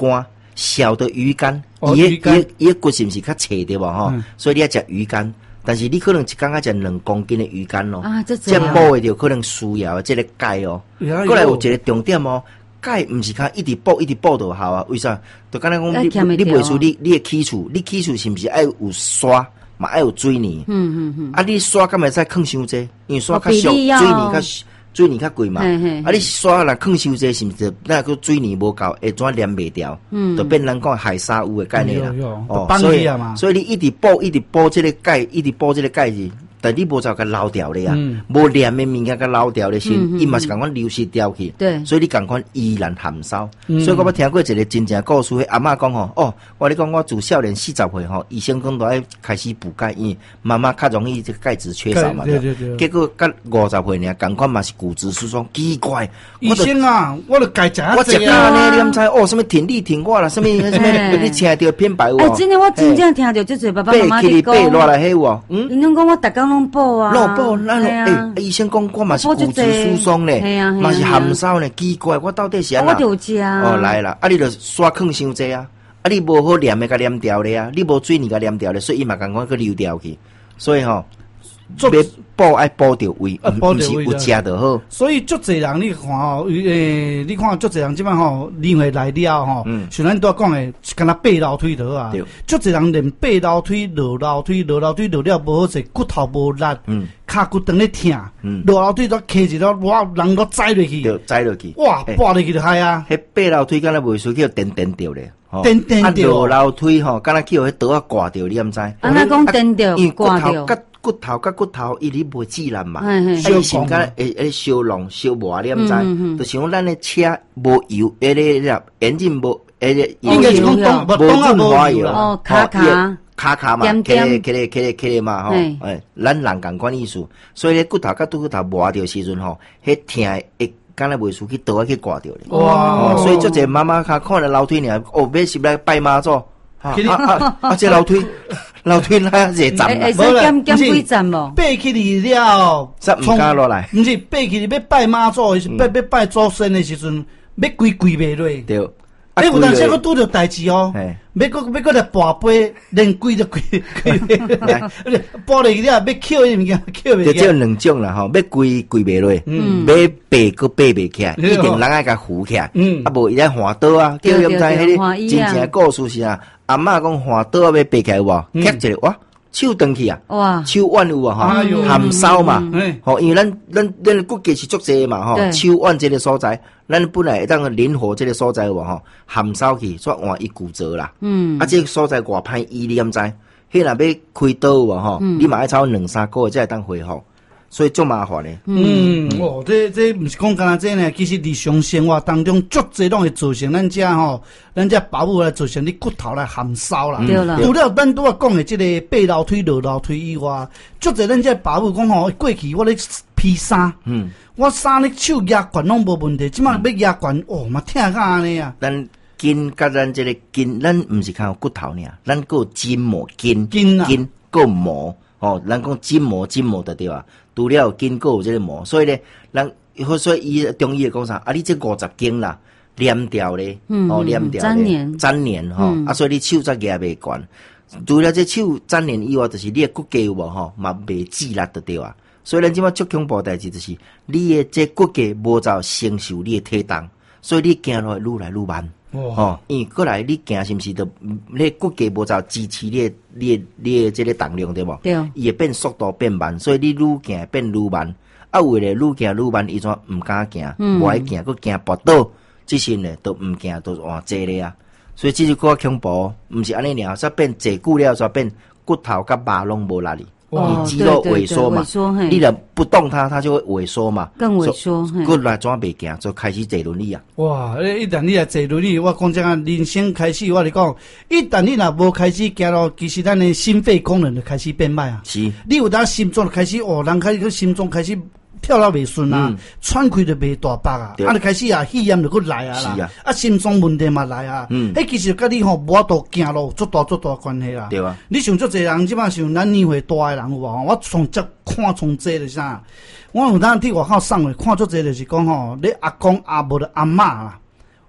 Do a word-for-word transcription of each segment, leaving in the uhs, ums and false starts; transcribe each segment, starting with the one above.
肝，小的鱼肝，伊个伊伊个骨是毋是较脆对无吼？所以你要食鱼肝。但是你可能一工仔食两公斤的鱼肝咯， 啊，这这补的就可能需要这个钙哦。过来有一个重点哦，钙毋是较一直补一直补就好啊？为啥？就敢若讲你你袂输你你的起厝，你起厝是毋是爱有沙，嘛爱有水泥？嗯嗯嗯。啊，你沙敢会使放伤济？因为沙较俗，水泥较水泥较贵嘛。啊，你沙若放伤济，是毋是那个水泥无够，会怎黏袂掉？嗯，就变咱讲海沙污的概念啦。 哦，所以所以你一直补一直补这个钙，一直补这个钙质。但你无走甲捞掉咧啊，无黏的物件甲捞掉咧先，伊嘛是共款流失掉去。对，所以你共款依然含烧。所以我捌听过一个真正故事，迄阿嬷讲吼，哦，我你讲我自少年四十岁吼，医生讲都爱开始补钙，因为妈妈较容易这个钙质缺少嘛。对对对。结果到五十岁呢，共款嘛是骨质疏松，奇怪。 医生啊，我都钙食啊。 我食安尼，你毋知哦，什么挺力挺我啦，什么什么，你听到偏白话。 哎，真的我真正听到就侪爸爸妈妈讲。背落来迄有嗯。 因拢讲我逐工拢补啊。 拢补，咱诶，医生讲我嘛是骨质疏松咧，嘛是含烧咧，奇怪，我到底是安怎？我就食啊。 哦，来啦，啊，你著刷坑伤济啊，啊，你无好黏诶，甲黏掉咧啊，你无水泥甲黏掉咧，所以伊嘛共款去流掉去，所以吼。做要补爱补到位，毋是有食就好。 所以足侪人你看吼，诶，你看足侪人即摆吼，年岁来了吼，像咱拄讲诶，敢若爬楼梯落啊。足侪人连爬楼梯、落楼梯、落楼梯落了无好势，骨头无力，骹骨长咧疼，落楼梯都骑一了，哇，人都栽落去， 就栽落去， 哇，跋落去就嗨啊！ 迄爬楼梯敢若袂输叫颠颠着咧。 颠颠着。 落楼梯吼，敢若去互迄刀啊挂着，你毋知？ 安那讲颠着挂着。 骨头甲骨头，伊哩袂自然嘛，伊先甲会会烧弄烧磨，你毋知？就像咱的车无油，迄个引擎无，迄个应该是讲东无润滑油， 哦，卡卡卡卡嘛，起来起来起来起来嘛，吼，诶，咱人共款意思，所以咧骨头甲骨头磨着时阵吼，迄疼会敢若袂输去倒啊去挂着咧。哇！所以足侪妈妈较看了楼梯尔，哦，要是来拜妈祖。啊啊啊！这楼梯，楼梯那是站啦， 无啦，减减几站无？ 爬起嚟了， 煞唔敢落来。 唔是爬起嚟要拜妈祖，要要拜祖先的时阵，要跪跪袂落。 对， 你有当时佫拄着代志哦，要佫要佫来跋杯，连跪都跪跪袂。跋落去了，要捡迄物件，捡袂。 就只有两种啦吼，要跪跪袂落，嗯，要爬佫爬袂起来，一定人爱甲扶起来，嗯，啊无伊在滑倒啊，叫伊毋知迄个真正故事是啊。阿嬷讲滑倒要爬起来有无？夹一个哇，手断去啊！哇，手腕有啊哈，含烧嘛，吼，因为咱咱咱骨骼是足济嘛吼，手腕这个所在，咱本来会当灵活这个所在有无吼，含烧去，所以换伊骨折啦。嗯，啊，这个所在偌歹医，你毋知？迄若要开刀有无吼，你嘛要超两三个月才会当恢复。所以足麻烦嘞。 嗯，哦，这这不是讲干那这呢，其实日常生活当中，足侪拢会造成咱遮吼，咱遮保姆来造成你骨头来含烧啦。对啦。除了咱拄啊讲的这个爬楼梯、落楼梯以外，足侪咱遮保姆讲吼，过去我咧披衫，嗯，我衫咧手压管拢无问题，即摆要压管，哦，嘛疼甲安尼啊。 咱筋甲咱这个筋，咱毋是靠骨头尔，咱还有筋膜、筋、 筋、 筋，还有膜。哦，咱讲筋膜，筋膜的对吧？除了有筋，还有这个膜，所以咧，咱所以伊中医讲啥？啊，你这五十斤啦，黏掉咧，哦，黏掉咧， 粘连， 粘连吼，啊，所以你手才压袂悬。除了这手粘连以外，就是你的骨骼有无吼，嘛袂自力的对啊。所以咱即马最恐怖代志就是，你的这骨骼无照承受你的体重，所以你行落愈来愈慢。哦，因为过来你行是毋是都你骨骼无照支持你的你的你的这个重量对无？对，伊会变速度变慢，所以你愈行变愈慢。啊，为了愈行愈慢，伊怎毋敢行，无爱行，佫行跋倒，即身咧都毋行，都换坐咧啊。所以这就较恐怖，毋是安尼尔，煞变坐久了，煞变骨头甲肉拢无力哩。你肌肉萎缩嘛，你若不动它，它就会萎缩嘛， 更萎缩。 过来怎袂行，就开始坐轮椅啊！ 哇！一旦你来坐轮椅，我讲这个人生开始，我嚟讲，一旦你若无开始行咯，其实咱的心肺功能就开始变歹啊。是，你有当心脏开始哦，人开始心脏开始跳了袂顺啊，喘气就袂大白啊，啊就开始啊，肺炎就佫来啊啦，啊心脏问题嘛来啊，迄其实甲你吼无法度行路足大足大关系啦。对啊，你想足侪人即摆像咱年岁大诶人有无？我从只看从这是啥？我有当伫外口送诶，看足侪就是讲吼，你阿公阿婆的阿嬷啦，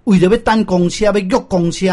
为了要等公车，要约公车。